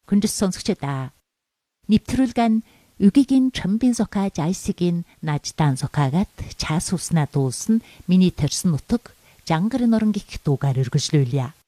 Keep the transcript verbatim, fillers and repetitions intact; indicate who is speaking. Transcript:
Speaker 1: Хүндэс сонсогчдаа. Нэвтрүүлгэн үгийн чамбин зокаж айсигийн наждан зокаgat час уснаа дуулсан миний тарьсан нутаг Жангарын орон гих дуугаар өргөжлүүлье.